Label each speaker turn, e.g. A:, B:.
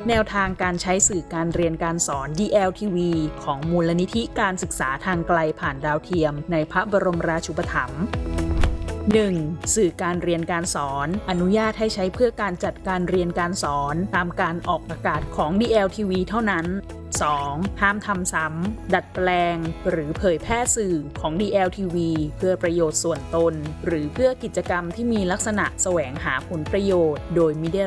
A: แนวทางการใช้สื่อการเรียนการสอน DLTV ของมูลนิธิการศึกษาทางไกลผ่านดาวเทียมในพระบรมราชูปถัมภ์ 1. สื่อการเรียนการสอนอนุญาตให้ใช้เพื่อการจัดการเรียนการสอนตามการออกอากาศของ DLTV เท่านั้น 2. ห้ามทำซ้ำดัดแปลงหรือเผยแพร่สื่อของ DLTV เพื่อประโยชน์ส่วนตนหรือเพื่อกิจกรรมที่มีลักษณะแสวงหาผลประโยชน์โดยมิได้